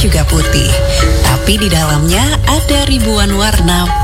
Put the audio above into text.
juga putih. Tapi di dalamnya ada ribuan warna